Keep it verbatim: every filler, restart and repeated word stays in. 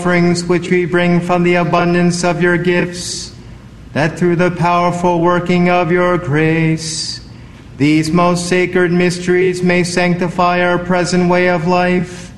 offerings which we bring from the abundance of your gifts, that through the powerful working of your grace, these most sacred mysteries may sanctify our present way of life